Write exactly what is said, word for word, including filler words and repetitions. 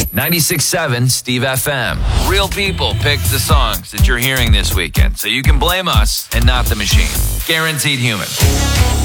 ninety-six point seven Steve F M. Real people picked the songs that you're hearing this weekend, so you can blame us and not the machine. Guaranteed human.